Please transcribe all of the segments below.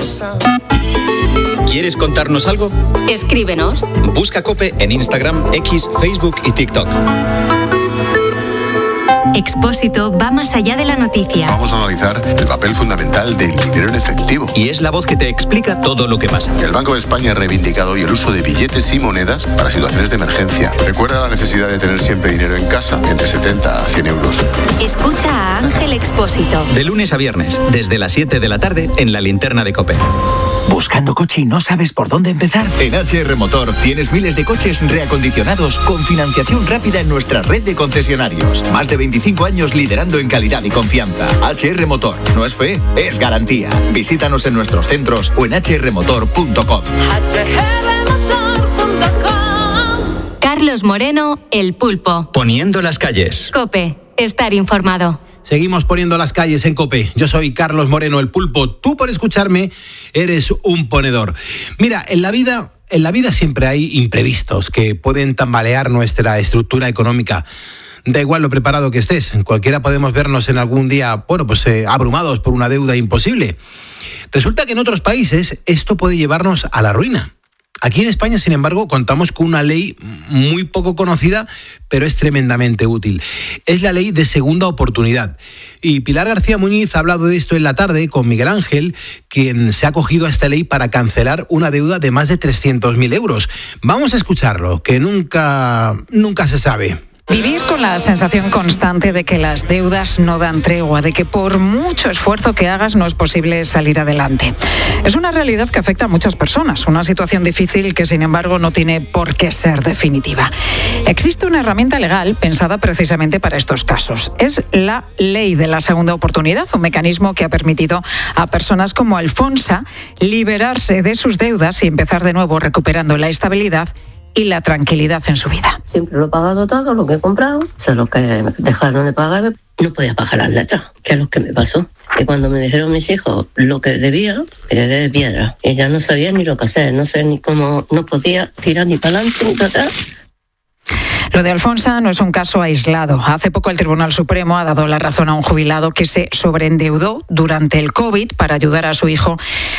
cosa. ¿Quieres contarnos algo? Escríbenos. Busca COPE en Instagram, X, Facebook y TikTok. Expósito va más allá de la noticia. Vamos a analizar el papel fundamental del dinero en efectivo. Y es la voz que te explica todo lo que pasa. El Banco de España ha reivindicado hoy el uso de billetes y monedas para situaciones de emergencia. Recuerda la necesidad de tener siempre dinero en casa, entre 70 a 100 euros. Escucha a Ángel Expósito. De lunes a viernes, desde las 7 de la tarde, en la linterna de COPE. ¿Buscando coche y no sabes por dónde empezar? En HR Motor tienes miles de coches reacondicionados con financiación rápida en nuestra red de concesionarios. Más de 25 años liderando en calidad y confianza. HR Motor. No es fe, es garantía. Visítanos en nuestros centros o en hrmotor.com. Carlos Moreno, El Pulpo. Poniendo las calles. COPE. Estar informado. Seguimos poniendo las calles en COPE. Yo soy Carlos Moreno, El Pulpo. Tú, por escucharme, eres un ponedor. Mira, en la vida siempre hay imprevistos que pueden tambalear nuestra estructura económica. Da igual lo preparado que estés. Cualquiera podemos vernos en algún día, abrumados por una deuda imposible. Resulta que en otros países esto puede llevarnos a la ruina. Aquí en España, sin embargo, contamos con una ley muy poco conocida, pero es tremendamente útil. Es la ley de segunda oportunidad. Y Pilar García Muñiz ha hablado de esto en la tarde con Miguel Ángel, quien se ha acogido a esta ley para cancelar una deuda de más de 300.000 euros. Vamos a escucharlo, que nunca se sabe. Vivir con la sensación constante de que las deudas no dan tregua, de que por mucho esfuerzo que hagas no es posible salir adelante. Es una realidad que afecta a muchas personas, una situación difícil que sin embargo no tiene por qué ser definitiva. Existe una herramienta legal pensada precisamente para estos casos. Es la Ley de la Segunda Oportunidad, un mecanismo que ha permitido a personas como Alfonsa liberarse de sus deudas y empezar de nuevo recuperando la estabilidad y la tranquilidad en su vida. Siempre lo he pagado todo, lo que he comprado, solo que dejaron de pagar, no podía pagar las letras, que es lo que me pasó. Y cuando me dijeron mis hijos lo que debía, me quedé de piedra. Y ya no sabía ni lo que hacer, no sé ni cómo, no podía tirar ni para adelante ni para atrás. Lo de Alfonsa no es un caso aislado. Hace poco el Tribunal Supremo ha dado la razón a un jubilado que se sobreendeudó durante el COVID para ayudar a su hijo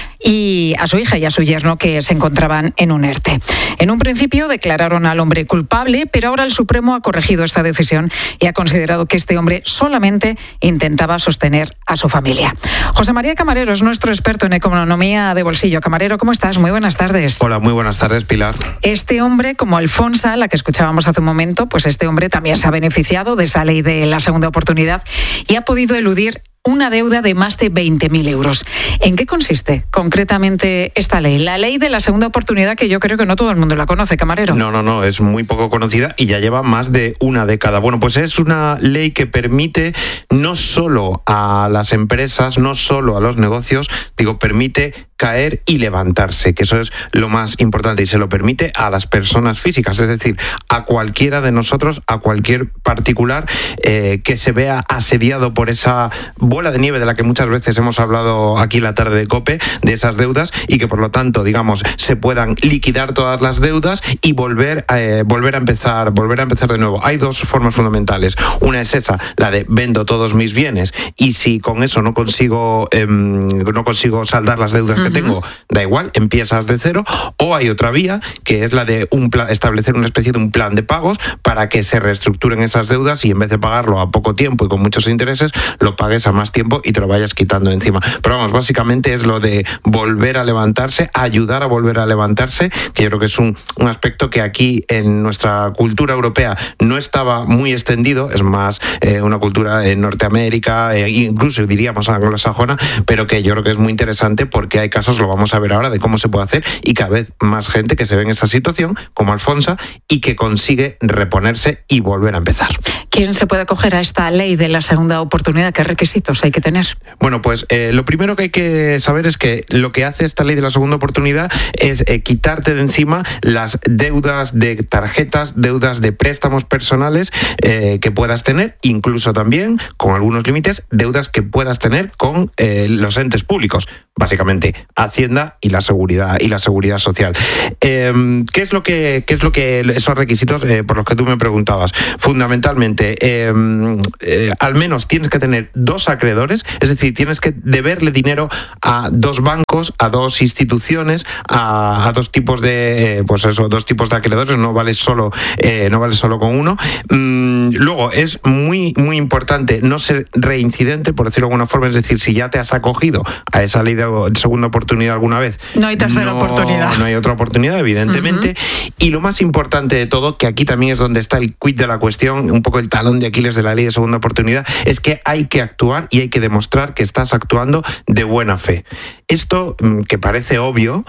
y a su hija y a su yerno que se encontraban en un ERTE. En un principio declararon al hombre culpable, pero ahora el Supremo ha corregido esta decisión y ha considerado que este hombre solamente intentaba sostener a su familia. José María Camarero es nuestro experto en economía de bolsillo. Camarero, ¿cómo estás? Muy buenas tardes. Hola, muy buenas tardes, Pilar. Este hombre, como Alfonsa, la que escuchábamos hace un momento, pues este hombre también se ha beneficiado de esa ley de la segunda oportunidad y ha podido eludir una deuda de más de 20.000 euros. ¿En qué consiste concretamente esta ley? La ley de la segunda oportunidad, que yo creo que no todo el mundo la conoce, Camarero. No, es muy poco conocida y ya lleva más de una década. Bueno, pues es una ley que permite no solo a las empresas, no solo a los negocios, permite caer y levantarse, que eso es lo más importante, y se lo permite a las personas físicas, es decir, a cualquiera de nosotros, a cualquier particular que se vea asediado por esa bola de nieve de la que muchas veces hemos hablado aquí la tarde de COPE, de esas deudas, y que por lo tanto, se puedan liquidar todas las deudas y volver a empezar de nuevo. Hay dos formas fundamentales. Una es esa, la de vendo todos mis bienes y si con eso no consigo saldar las deudas que tengo, da igual, empiezas de cero. O hay otra vía, que es la de establecer una especie de un plan de pagos para que se reestructuren esas deudas y en vez de pagarlo a poco tiempo y con muchos intereses, lo pagues a más tiempo y te lo vayas quitando encima. Pero básicamente es lo de volver a levantarse, ayudar a volver a levantarse, que yo creo que es un aspecto que aquí en nuestra cultura europea no estaba muy extendido, es más una cultura en Norteamérica, incluso diríamos anglosajona, pero que yo creo que es muy interesante porque hay casos, lo vamos a ver ahora, de cómo se puede hacer y cada vez más gente que se ve en esa situación, como Alfonsa, y que consigue reponerse y volver a empezar. ¿Quién se puede acoger a esta ley de la segunda oportunidad? ¿Qué requisitos hay que tener? Bueno, pues lo primero que hay que saber es que lo que hace esta ley de la segunda oportunidad es quitarte de encima las deudas de tarjetas, deudas de préstamos personales que puedas tener, incluso también, con algunos límites, deudas que puedas tener con los entes públicos. básicamente Hacienda y la seguridad social. ¿Qué es lo que esos requisitos por los que tú me preguntabas? Fundamentalmente, al menos tienes que tener 2 acreedores, es decir, tienes que deberle dinero a 2 bancos, a 2 instituciones, a 2 tipos de 2 tipos de acreedores, no vale solo con uno. Luego es muy muy importante no ser reincidente, por decirlo de alguna forma, es decir, si ya te has acogido a esa ley de segunda oportunidad alguna vez, no hay tercera oportunidad. No hay otra oportunidad, evidentemente. Y lo más importante de todo, que aquí también es donde está el quid de la cuestión, un poco el talón de Aquiles de la ley de segunda oportunidad, es que hay que actuar y hay que demostrar que estás actuando de buena fe. Esto, que parece obvio,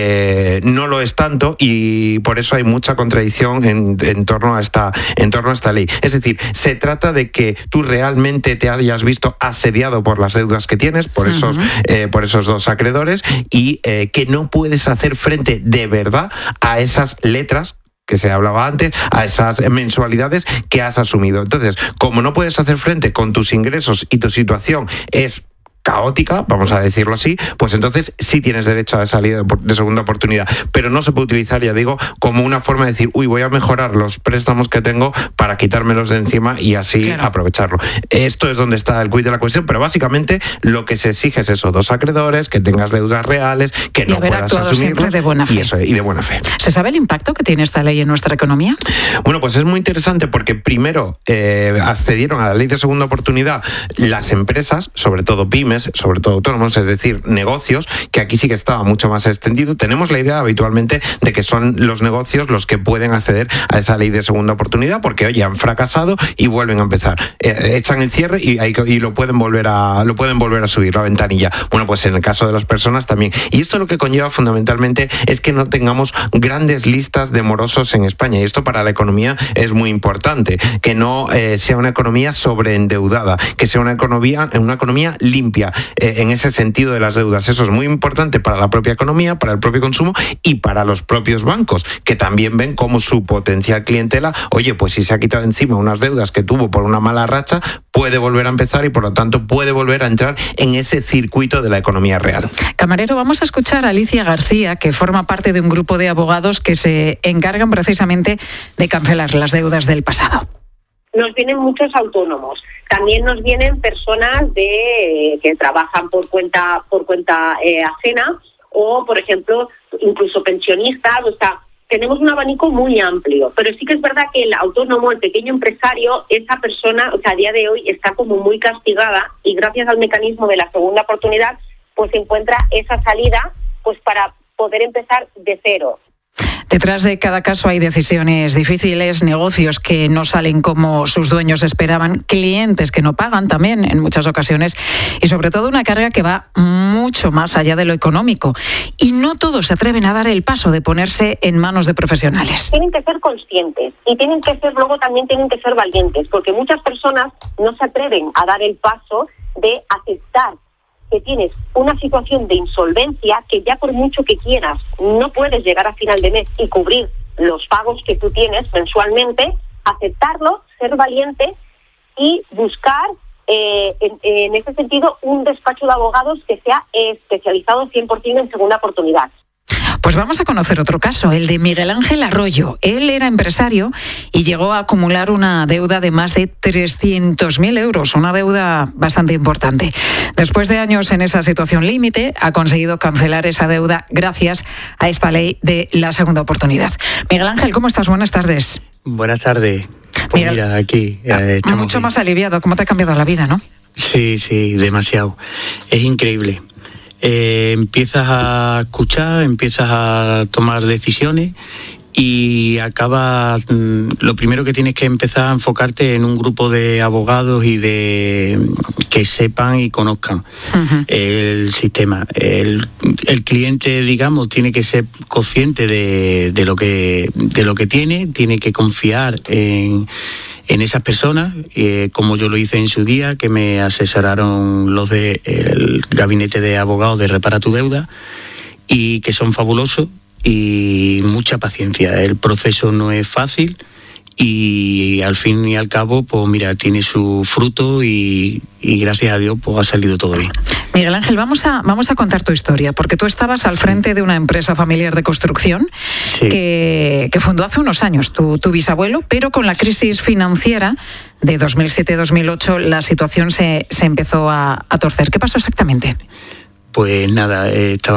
no lo es tanto, y por eso hay mucha contradicción en torno a esta ley. Es decir, se trata de que tú realmente te hayas visto asediado por las deudas que tienes, por esos 2 acreedores, y que no puedes hacer frente de verdad a esas letras que se hablaba antes, a esas mensualidades que has asumido. Entonces, como no puedes hacer frente con tus ingresos y tu situación es caótica, vamos a decirlo así, pues entonces sí tienes derecho a esa ley de segunda oportunidad, pero no se puede utilizar, ya digo, como una forma de decir, voy a mejorar los préstamos que tengo para quitármelos de encima y así aprovecharlo. Esto es donde está el quid de la cuestión, pero básicamente lo que se exige es eso, 2 acreedores, que tengas deudas reales, que no puedas asumirlos, de buena fe. Y de buena fe. ¿Se sabe el impacto que tiene esta ley en nuestra economía? Bueno, pues es muy interesante porque primero accedieron a la ley de segunda oportunidad las empresas, sobre todo pymes, sobre todo autónomos, es decir, negocios, que aquí sí que estaba mucho más extendido. Tenemos la idea habitualmente de que son los negocios los que pueden acceder a esa ley de segunda oportunidad porque, oye, han fracasado y vuelven a empezar. Echan el cierre y lo pueden volver a subir la ventanilla. Bueno, pues en el caso de las personas también. Y esto lo que conlleva fundamentalmente es que no tengamos grandes listas de morosos en España. Y esto para la economía es muy importante. Que no sea una economía sobreendeudada, que sea una economía limpia en ese sentido de las deudas. Eso es muy importante para la propia economía, para el propio consumo y para los propios bancos, que también ven cómo su potencial clientela, oye, pues si se ha quitado encima unas deudas que tuvo por una mala racha, puede volver a empezar y por lo tanto puede volver a entrar en ese circuito de la economía real. Camarero, vamos a escuchar a Alicia García, que forma parte de un grupo de abogados que se encargan precisamente de cancelar las deudas del pasado. Nos vienen muchos autónomos, también nos vienen personas que trabajan por cuenta ajena o, por ejemplo, incluso pensionistas. O sea, tenemos un abanico muy amplio, pero sí que es verdad que el autónomo, el pequeño empresario, esa persona, o sea, a día de hoy está como muy castigada y gracias al mecanismo de la segunda oportunidad, pues encuentra esa salida pues para poder empezar de cero. Detrás de cada caso hay decisiones difíciles, negocios que no salen como sus dueños esperaban, clientes que no pagan también en muchas ocasiones y sobre todo una carga que va mucho más allá de lo económico. Y no todos se atreven a dar el paso de ponerse en manos de profesionales. Tienen que ser conscientes y tienen que ser valientes, porque muchas personas no se atreven a dar el paso de aceptar que tienes una situación de insolvencia que ya por mucho que quieras no puedes llegar a final de mes y cubrir los pagos que tú tienes mensualmente, aceptarlo, ser valiente y buscar en ese sentido un despacho de abogados que sea especializado 100% en segunda oportunidad. Pues vamos a conocer otro caso, el de Miguel Ángel Arroyo. Él era empresario y llegó a acumular una deuda de más de 300.000 euros, una deuda bastante importante. Después de años en esa situación límite, ha conseguido cancelar esa deuda gracias a esta ley de la segunda oportunidad. Miguel Ángel, ¿cómo estás? Buenas tardes. Buenas tardes. Pues Miguel, mira, aquí estamos mucho bien. más aliviado. ¿Cómo te ha cambiado la vida, no? Sí, demasiado. Es increíble. Empiezas a escuchar, empiezas a tomar decisiones y acabas, lo primero que tienes que empezar a enfocarte en un grupo de abogados y de que sepan y conozcan el sistema. El cliente, digamos, tiene que ser consciente de lo que tiene que confiar en esas personas, como yo lo hice en su día, que me asesoraron los del gabinete de abogados de Repara tu Deuda, y que son fabulosos, y mucha paciencia. El proceso no es fácil, y al fin y al cabo, pues mira, tiene su fruto y gracias a Dios pues ha salido todo bien. Miguel Ángel, vamos a contar tu historia, porque tú estabas al frente de una empresa familiar de construcción que fundó hace unos años tu bisabuelo, pero con la crisis financiera de 2007-2008 la situación se empezó a torcer. ¿Qué pasó exactamente? Pues nada, estaba